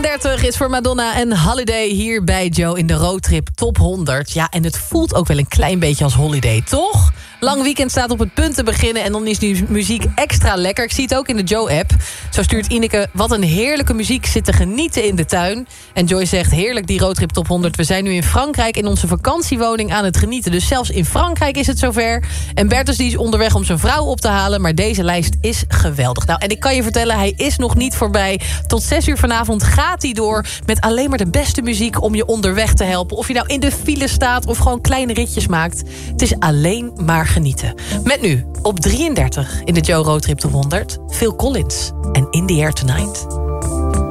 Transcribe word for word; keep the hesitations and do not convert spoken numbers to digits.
drieëndertig is voor Madonna en Holiday hier bij Joe in de Roadtrip Top honderd. Ja, en het voelt ook wel een klein beetje als holiday, toch? Lang weekend staat op het punt te beginnen en dan is die muziek extra lekker. Ik zie het ook in de Joe-app. Zo stuurt Ineke, wat een heerlijke muziek zit te genieten in de tuin. En Joy zegt, heerlijk die Roadtrip Top honderd. We zijn nu in Frankrijk in onze vakantiewoning aan het genieten. Dus zelfs in Frankrijk is het zover. En Bertus die is onderweg om zijn vrouw op te halen. Maar deze lijst is geweldig. Nou, en ik kan je vertellen, hij is nog niet voorbij. Tot zes uur vanavond gaat hij door met alleen maar de beste muziek om je onderweg te helpen. Of je nou in de file staat of gewoon kleine ritjes maakt. Het is alleen maar genieten. Met nu op drieëndertig in de Joe Roadtrip Top honderd Phil Collins en In the Air Tonight.